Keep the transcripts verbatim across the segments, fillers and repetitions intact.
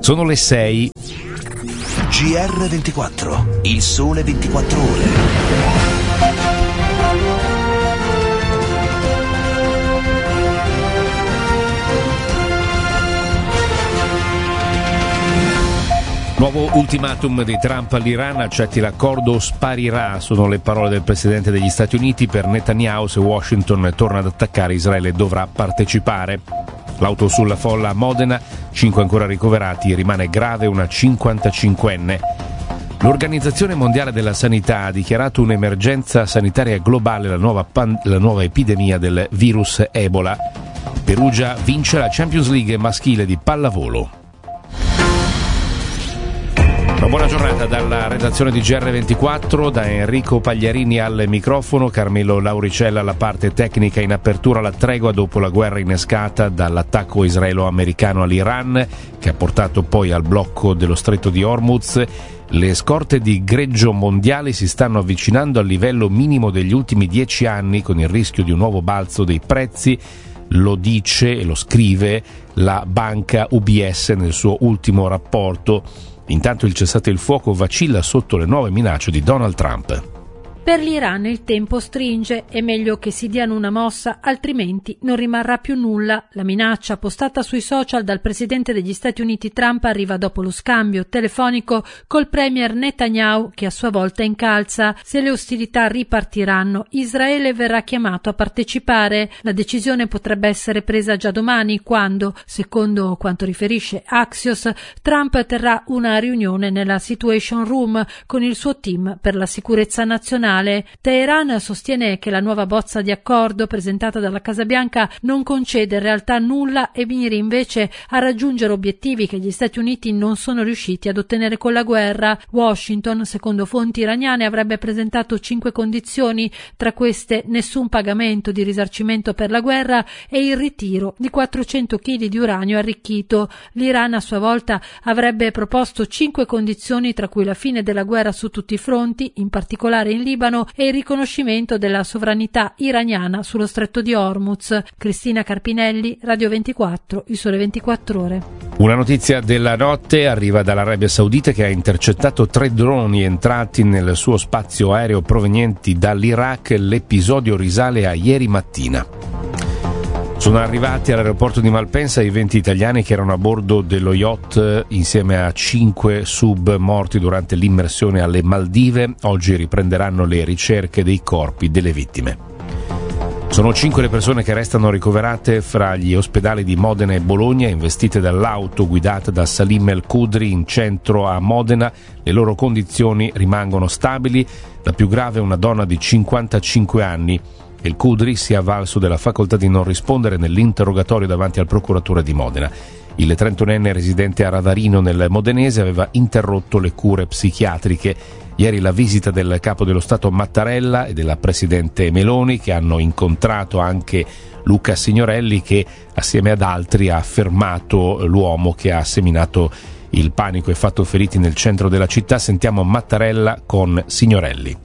Sono le sei. G R ventiquattro, il sole ventiquattro ore. Nuovo ultimatum di Trump all'Iran, accetti l'accordo, sparirà, sono le parole del Presidente degli Stati Uniti. Per Netanyahu, se Washington torna ad attaccare, Israele dovrà partecipare. L'auto sulla folla a Modena, cinque ancora ricoverati, rimane grave una cinquantacinquenne. L'Organizzazione Mondiale della Sanità ha dichiarato un'emergenza sanitaria globale, la nuova, pan- la nuova epidemia del virus Ebola. Perugia vince la Champions League maschile di pallavolo. Una buona giornata dalla redazione di G R ventiquattro, da Enrico Pagliarini al microfono, Carmelo Lauricella alla parte tecnica. In apertura la tregua dopo la guerra innescata dall'attacco israelo-americano all'Iran, che ha portato poi al blocco dello stretto di Hormuz. Le scorte di greggio mondiali si stanno avvicinando al livello minimo degli ultimi dieci anni, con il rischio di un nuovo balzo dei prezzi. Lo dice e lo scrive la banca U B S nel suo ultimo rapporto. Intanto il cessate il fuoco vacilla sotto le nuove minacce di Donald Trump. Per l'Iran il tempo stringe, è meglio che si diano una mossa, altrimenti non rimarrà più nulla. La minaccia postata sui social dal presidente degli Stati Uniti Trump arriva dopo lo scambio telefonico col premier Netanyahu, che a sua volta incalza: se le ostilità ripartiranno, Israele verrà chiamato a partecipare. La decisione potrebbe essere presa già domani, quando, secondo quanto riferisce Axios, Trump terrà una riunione nella Situation Room con il suo team per la sicurezza nazionale. Teheran sostiene che la nuova bozza di accordo presentata dalla Casa Bianca non concede in realtà nulla e miri invece a raggiungere obiettivi che gli Stati Uniti non sono riusciti ad ottenere con la guerra. Washington, secondo fonti iraniane, avrebbe presentato cinque condizioni, tra queste nessun pagamento di risarcimento per la guerra e il ritiro di quattrocento chili di uranio arricchito. L'Iran a sua volta avrebbe proposto cinque condizioni, tra cui la fine della guerra su tutti i fronti, in particolare in Libano, e il riconoscimento della sovranità iraniana sullo stretto di Hormuz. Cristina Carpinelli, Radio ventiquattro, il sole ventiquattro ore. Una notizia della notte arriva dall'Arabia Saudita, che ha intercettato tre droni entrati nel suo spazio aereo provenienti dall'Iraq. L'episodio risale a ieri mattina. Sono arrivati all'aeroporto di Malpensa i venti italiani che erano a bordo dello yacht insieme a cinque sub morti durante l'immersione alle Maldive. Oggi riprenderanno le ricerche dei corpi delle vittime. Sono cinque le persone che restano ricoverate fra gli ospedali di Modena e Bologna, investite dall'auto guidata da Salim El Khudri in centro a Modena. Le loro condizioni rimangono stabili. La più grave è una donna di cinquantacinque anni. El Khudri si è avvalso della facoltà di non rispondere nell'interrogatorio davanti al procuratore di Modena. Il trentunenne residente a Ravarino nel Modenese aveva interrotto le cure psichiatriche. Ieri la visita del capo dello Stato Mattarella e della presidente Meloni, che hanno incontrato anche Luca Signorelli, che assieme ad altri ha fermato l'uomo che ha seminato il panico e fatto feriti nel centro della città. Sentiamo Mattarella con Signorelli.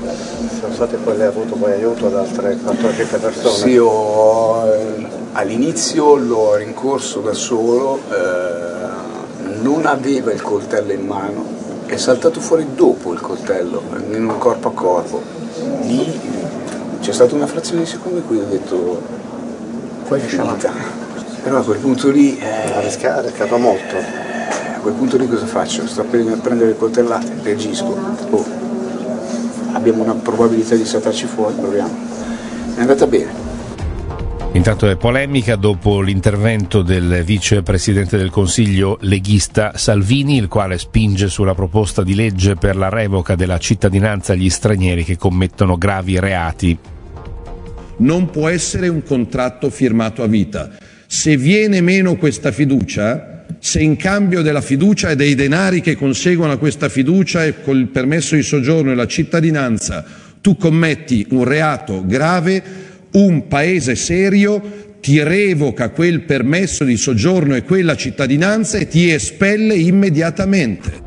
E poi lei ha avuto poi aiuto ad altre quattordici persone? Sì, io eh, all'inizio l'ho rincorso da solo, eh, non aveva il coltello in mano, è saltato fuori dopo il coltello, in un corpo a corpo. Lì c'è stata una frazione di secondo in cui ho detto qua è finita. Però a quel punto lì eh, ha rischiato molto. Eh, a quel punto lì cosa faccio? Sto per prendere il coltellate, reagisco. Oh. Abbiamo una probabilità di saltarci fuori, proviamo. È andata bene. Intanto è polemica dopo l'intervento del vicepresidente del Consiglio leghista Salvini, il quale spinge sulla proposta di legge per la revoca della cittadinanza agli stranieri che commettono gravi reati. Non può essere un contratto firmato a vita. Se viene meno questa fiducia, se in cambio della fiducia e dei denari che conseguono a questa fiducia e col permesso di soggiorno e la cittadinanza tu commetti un reato grave, un paese serio ti revoca quel permesso di soggiorno e quella cittadinanza e ti espelle immediatamente.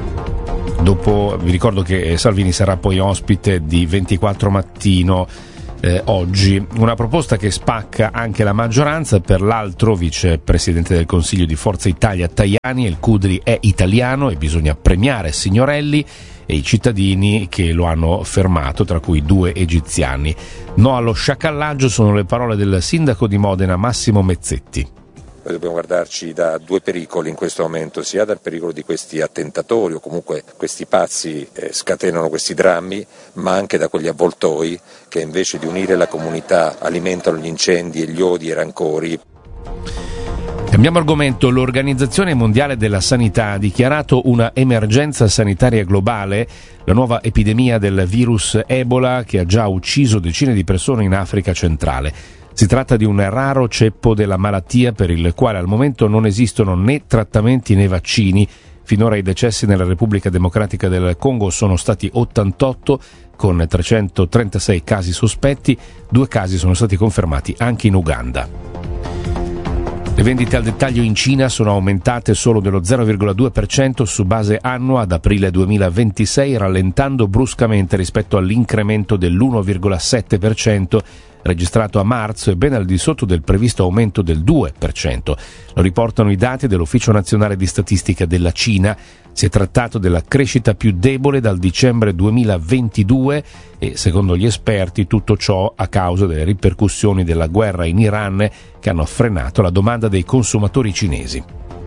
Dopo vi ricordo che Salvini sarà poi ospite di ventiquattro Mattino. eh, oggi. Una proposta che spacca anche la maggioranza. Per l'altro vicepresidente del Consiglio di Forza Italia Tajani, il Cudri è italiano e bisogna premiare Signorelli e i cittadini che lo hanno fermato, tra cui due egiziani. No allo sciacallaggio sono le parole del sindaco di Modena Massimo Mezzetti. Noi dobbiamo guardarci da due pericoli in questo momento, sia dal pericolo di questi attentatori o comunque questi pazzi eh, scatenano questi drammi, ma anche da quegli avvoltoi che invece di unire la comunità alimentano gli incendi e gli odi e i rancori. Cambiamo argomento. L'Organizzazione Mondiale della Sanità ha dichiarato una emergenza sanitaria globale, la nuova epidemia del virus Ebola che ha già ucciso decine di persone in Africa centrale. Si tratta di un raro ceppo della malattia per il quale al momento non esistono né trattamenti né vaccini. Finora i decessi nella Repubblica Democratica del Congo sono stati ottantotto, con trecentotrentasei casi sospetti, due casi sono stati confermati anche in Uganda. Le vendite al dettaglio in Cina sono aumentate solo dello zero virgola due per cento su base annua ad aprile duemilaventisei, rallentando bruscamente rispetto all'incremento dell'uno virgola sette per cento registrato a marzo e ben al di sotto del previsto aumento del due per cento. Lo riportano i dati dell'Ufficio Nazionale di Statistica della Cina. Si è trattato della crescita più debole dal dicembre duemilaventidue e, secondo gli esperti, tutto ciò a causa delle ripercussioni della guerra in Iran che hanno frenato la domanda dei consumatori cinesi.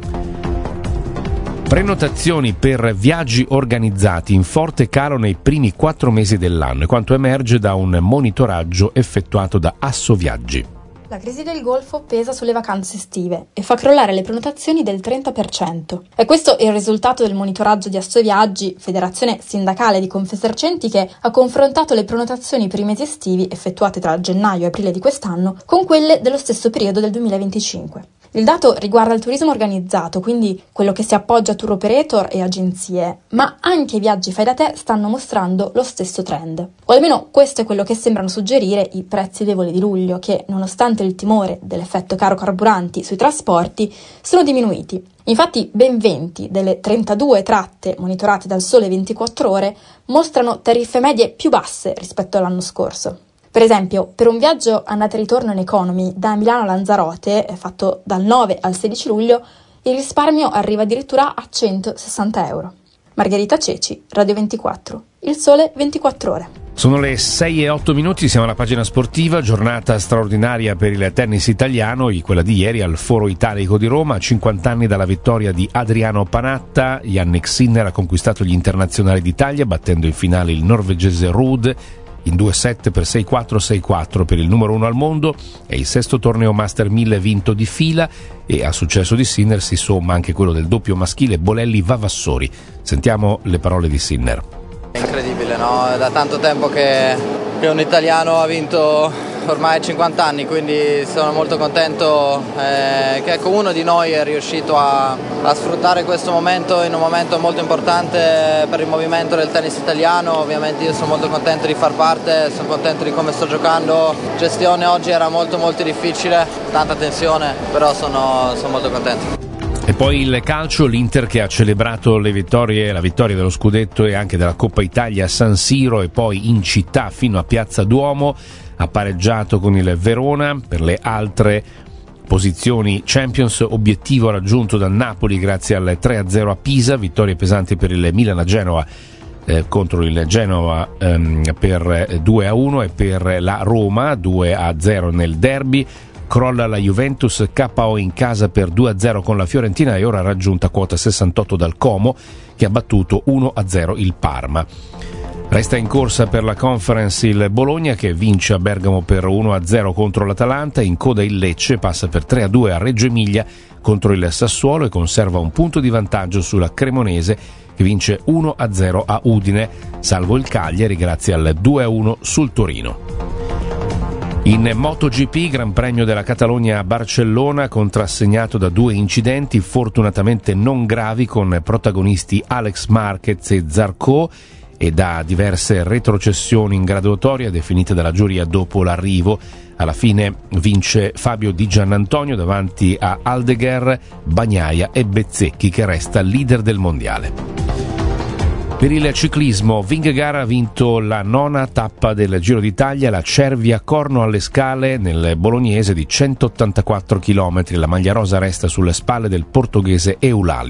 Prenotazioni per viaggi organizzati in forte calo nei primi quattro mesi dell'anno, quanto emerge da un monitoraggio effettuato da Assoviaggi. La crisi del Golfo pesa sulle vacanze estive e fa crollare le prenotazioni del trenta per cento. E questo è il risultato del monitoraggio di Assoviaggi, federazione sindacale di Confesercenti, che ha confrontato le prenotazioni per i mesi estivi effettuate tra gennaio e aprile di quest'anno con quelle dello stesso periodo del duemilaventicinque. Il dato riguarda il turismo organizzato, quindi quello che si appoggia a tour operator e agenzie, ma anche i viaggi fai da te stanno mostrando lo stesso trend. O almeno questo è quello che sembrano suggerire i prezzi dei voli di luglio, che nonostante il timore dell'effetto caro carburanti sui trasporti sono diminuiti. Infatti ben venti delle trentadue tratte monitorate dal Sole ventiquattro Ore mostrano tariffe medie più basse rispetto all'anno scorso. Per esempio, per un viaggio andata e ritorno in economy da Milano a Lanzarote, fatto dal nove al sedici luglio, il risparmio arriva addirittura a centosessanta euro. Margherita Ceci, Radio ventiquattro, Il Sole ventiquattro Ore. Sono le sei e otto minuti, siamo alla pagina sportiva, giornata straordinaria per il tennis italiano, quella di ieri al Foro Italico di Roma, cinquanta anni dalla vittoria di Adriano Panatta. Jannik Sinner ha conquistato gli internazionali d'Italia battendo in finale il norvegese Ruud in due set per sei quattro sei quattro per il numero uno al mondo. È il sesto torneo Master mille vinto di fila e al successo di Sinner si somma anche quello del doppio maschile Bolelli-Vavassori. Sentiamo le parole di Sinner. È incredibile, no? È da tanto tempo che, che un italiano ha vinto ormai cinquanta anni, quindi sono molto contento eh, che ecco, uno di noi è riuscito a, a sfruttare questo momento in un momento molto importante per il movimento del tennis italiano. Ovviamente io sono molto contento di far parte, sono contento di come sto giocando. La gestione oggi era molto molto difficile, tanta tensione, però sono, sono molto contento. E poi il calcio, l'Inter che ha celebrato le vittorie, la vittoria dello scudetto e anche della Coppa Italia a San Siro e poi in città fino a Piazza Duomo, ha pareggiato con il Verona. Per le altre posizioni Champions, obiettivo raggiunto dal Napoli grazie al tre a zero a Pisa, vittorie pesanti per il Milan a Genova eh, contro il Genova ehm, per due a uno e per la Roma due a zero nel derby. Crolla la Juventus, K O in casa per due a zero con la Fiorentina e ora raggiunta quota sessantotto dal Como che ha battuto uno a zero il Parma. Resta in corsa per la Conference il Bologna che vince a Bergamo per uno a zero contro l'Atalanta, in coda il Lecce, passa per tre a due a Reggio Emilia contro il Sassuolo e conserva un punto di vantaggio sulla Cremonese che vince uno a zero a Udine, salvo il Cagliari grazie al due a uno sul Torino. In MotoGP, Gran Premio della Catalogna a Barcellona, contrassegnato da due incidenti fortunatamente non gravi con protagonisti Alex Marquez e Zarco e da diverse retrocessioni in graduatoria definite dalla giuria dopo l'arrivo. Alla fine vince Fabio Di Giannantonio davanti a Aldeguer, Bagnaia e Bezzecchi che resta leader del mondiale. Per il ciclismo, Vingegaard ha vinto la nona tappa del Giro d'Italia, la Cervia-Corno alle Scale nel bolognese di centottantaquattro chilometri. La maglia rosa resta sulle spalle del portoghese Eulalia.